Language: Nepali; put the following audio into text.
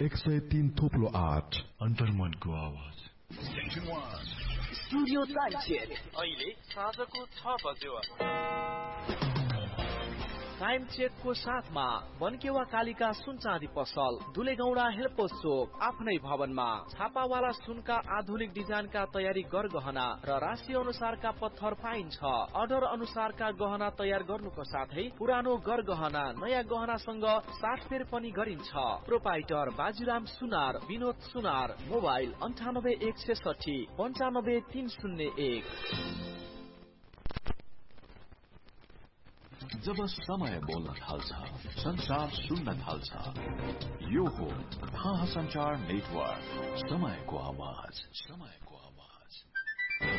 103.8 अन्तर्मनको आवाज। स्टुडियो टाइम चेक अहिले साँझको 6 बज्यो। टाइम चेकको साथमा बनकेवा कालिका सुनचाँदी पसल, दुलेगौडा हेलपोस्ट चोक, आफ्नै भवनमा छापावाला सुनका आधुनिक डिजाइनका तयारी गरगहना र राशि अनुसारका पत्थर पाइन्छ। अर्डर अनुसारका गहना तयार गर्नुको साथै पुरानो गरगहना नयाँ गहनासँग साटफेर पनि गरिन्छ। प्रोपाइटर बाजुराम सुनार, विनोद सुनार, मोबाइल 9816 95301। जब समय बोल्न थाल्छ, संसार सुन्न थाल्छ, यो हो थाहा संचार नेटवर्क, समयको आवाज।